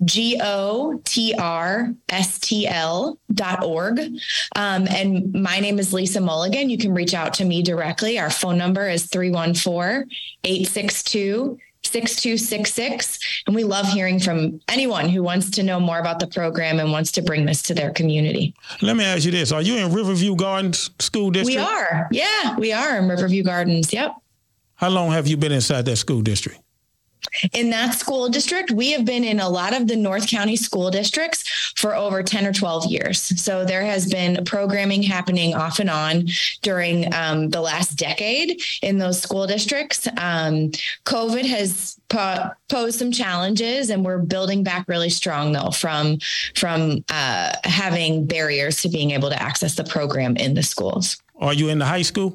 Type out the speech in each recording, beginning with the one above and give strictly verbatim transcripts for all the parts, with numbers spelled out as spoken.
G O T R S T L dot org. Um, and my name is Lisa Mulligan. You can reach out to me directly. Our phone number is three one four, eight six two, six two six six. And we love hearing from anyone who wants to know more about the program and wants to bring this to their community. Let me ask you this. Are you in Riverview Gardens School District? We are. Yeah, we are in Riverview Gardens. Yep. How long have you been inside that school district? In that school district, we have been in a lot of the North County school districts for over ten or twelve years. So there has been programming happening off and on during um, the last decade in those school districts. Um, COVID has po- posed some challenges, and we're building back really strong, though, from, from uh, having barriers to being able to access the program in the schools. Are you in the high school?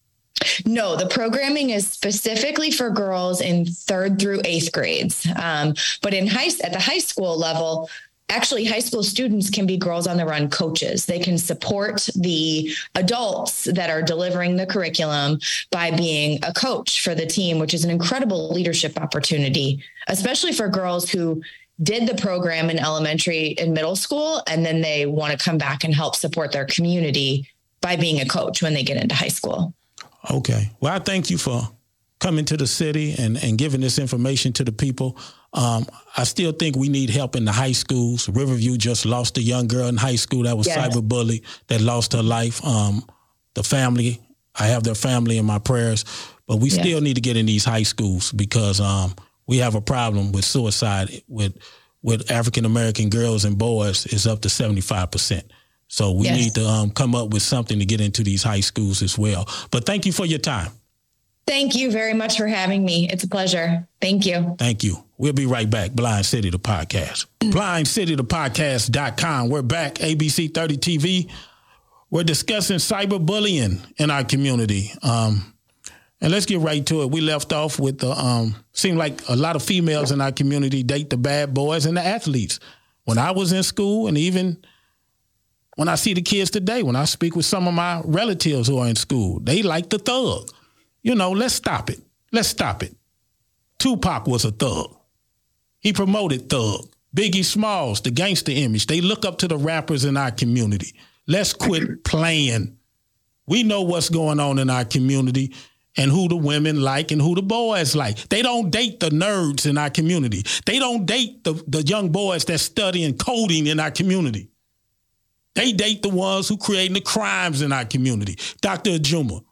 No, the programming is specifically for girls in third through eighth grades. Um, but in high at the high school level, actually high school students can be Girls on the Run coaches. They can support the adults that are delivering the curriculum by being a coach for the team, which is an incredible leadership opportunity, especially for girls who did the program in elementary and middle school, and then they want to come back and help support their community by being a coach when they get into high school. Okay. Well, I thank you for coming to the city and, and giving this information to the people. Um, I still think we need help in the high schools. Riverview just lost a young girl in high school that was yes. cyberbullied, that lost her life. Um, the family, I have their family in my prayers, but we yes. still need to get in these high schools because um, we have a problem with suicide with with African-American girls and boys is up to seventy-five percent. So we yes. need to um, come up with something to get into these high schools as well. But thank you for your time. Thank you very much for having me. It's a pleasure. Thank you. Thank you. We'll be right back. Blind City, the podcast. blind city the podcast dot com. We're back. A B C thirty T V. We're discussing cyberbullying in our community. Um, and let's get right to it. We left off with the, um, seemed like a lot of females in our community date the bad boys and the athletes. When I was in school, and even when I see the kids today, when I speak with some of my relatives who are in school, they like the thug. You know, let's stop it. Let's stop it. Tupac was a thug. He promoted thug. Biggie Smalls, the gangster image. They look up to the rappers in our community. Let's quit playing. We know what's going on in our community and who the women like and who the boys like. They don't date the nerds in our community. They don't date the, the young boys that studying coding in our community. They date the ones who creating the crimes in our community. Doctor Ajuma.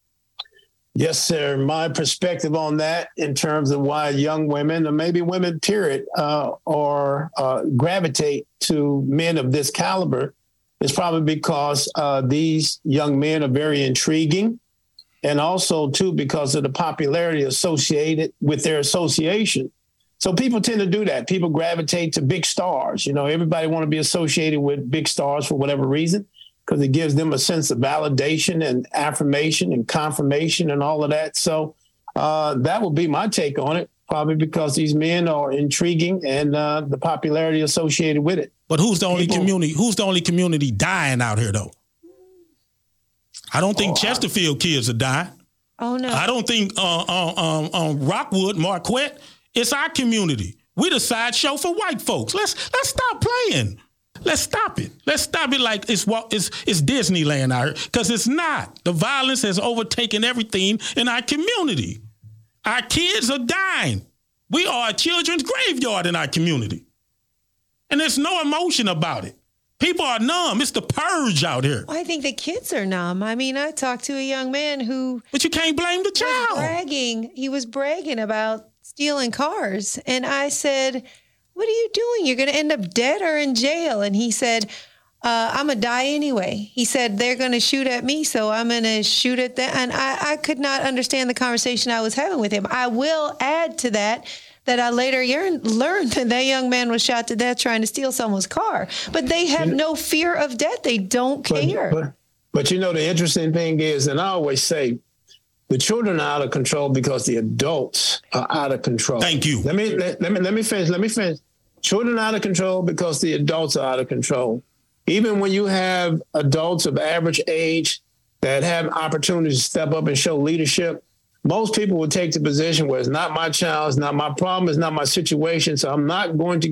Yes, sir. My perspective on that in terms of why young women, or maybe women period, uh, or uh, gravitate to men of this caliber is probably because uh, these young men are very intriguing. And also, too, because of the popularity associated with their association. So people tend to do that. People gravitate to big stars. You know, everybody want to be associated with big stars for whatever reason, because it gives them a sense of validation and affirmation and confirmation and all of that. So uh, that would be my take on it, probably because these men are intriguing and uh, the popularity associated with it. But who's the only People, community? Who's the only community dying out here, though? I don't think oh, Chesterfield I, kids are dying. Oh, no. I don't think uh, uh, um, um, Rockwood, Marquette. It's our community. We the sideshow for white folks. Let's let's stop playing. Let's stop it. Let's stop it like it's it's it's Disneyland out here, because it's not. The violence has overtaken everything in our community. Our kids are dying. We are a children's graveyard in our community. And there's no emotion about it. People are numb. It's the purge out here. Well, I think the kids are numb. I mean, I talked to a young man who... But you can't blame the child. Was bragging. He was bragging about stealing cars. And I said, what are you doing? You're going to end up dead or in jail. And he said, uh, I'm going to die anyway. He said, they're going to shoot at me, so I'm going to shoot at them. And I, I could not understand the conversation I was having with him. I will add to that that I later learned that that young man was shot to death trying to steal someone's car. But they have no fear of death. They don't care. But, but, but you know, the interesting thing is, and I always say, the children are out of control because the adults are out of control. Thank you. Let me let, let me let me finish. Let me finish. Children are out of control because the adults are out of control. Even when you have adults of average age that have opportunities to step up and show leadership, most people will take the position where it's not my child, it's not my problem, it's not my situation, so I'm not going to